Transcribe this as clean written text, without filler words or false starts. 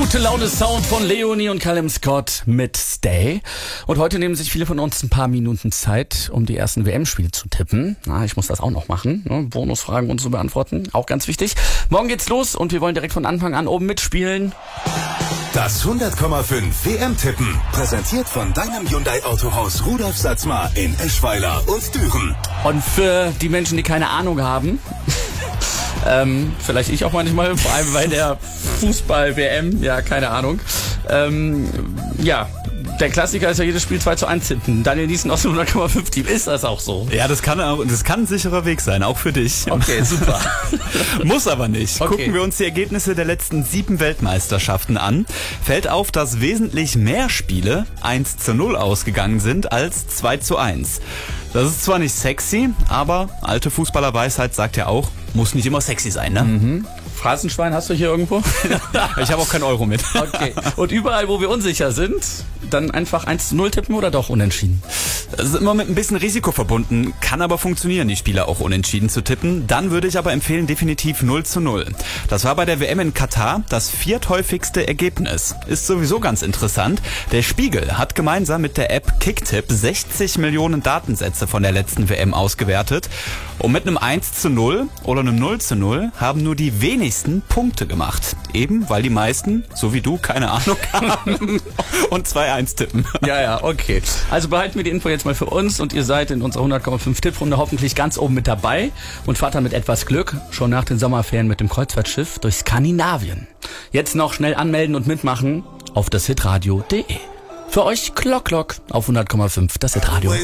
Gute Laune Sound von Leonie und Callum Scott mit Stay. Und heute nehmen sich viele von uns ein paar Minuten Zeit, um die ersten WM-Spiele zu tippen. Ich muss das auch noch machen, ne? Bonusfragen und so beantworten, auch ganz wichtig. Morgen geht's los und wir wollen direkt von Anfang an oben mitspielen. Das 100,5 WM-Tippen, präsentiert von deinem Hyundai-Autohaus Rudolf Satzmar in Eschweiler und Düren. Und für die Menschen, die keine Ahnung haben, vielleicht ich auch manchmal, vor allem bei der Fußball-WM, ja, keine Ahnung. Der Klassiker ist ja jedes Spiel 2:1 tippen. Daniel Niesen aus dem 100,5 Team, ist das auch so? Ja, das kann ein sicherer Weg sein, auch für dich. Okay, super. Muss aber nicht. Okay. Gucken wir uns die Ergebnisse der letzten 7 Weltmeisterschaften an. Fällt auf, dass wesentlich mehr Spiele 1:0 ausgegangen sind als 2:1. Das ist zwar nicht sexy, aber alte Fußballerweisheit sagt ja auch, muss nicht immer sexy sein, ne? Mhm. Phrasenschwein hast du hier irgendwo? Ich habe auch keinen Euro mit. Okay. Und überall, wo wir unsicher sind, dann einfach 1:0 tippen oder doch unentschieden? Das ist immer mit ein bisschen Risiko verbunden, kann aber funktionieren, die Spieler auch unentschieden zu tippen. Dann würde ich aber empfehlen, definitiv 0:0. Das war bei der WM in Katar das vierthäufigste Ergebnis. Ist sowieso ganz interessant. Der Spiegel hat gemeinsam mit der App Kicktipp 60 Millionen Datensätze von der letzten WM ausgewertet. Und mit einem 1:0 oder einem 0:0 haben nur die wenigsten Punkte gemacht. Eben, weil die meisten, so wie du, keine Ahnung haben und 2:1 tippen. Ja, okay. Also behalten wir die Info jetzt mal für uns und ihr seid in unserer 100,5 Tipprunde hoffentlich ganz oben mit dabei und fahrt dann mit etwas Glück schon nach den Sommerferien mit dem Kreuzfahrtschiff durch Skandinavien. Jetzt noch schnell anmelden und mitmachen auf das hitradio.de. Für euch Klock auf 100,5 das Hitradio.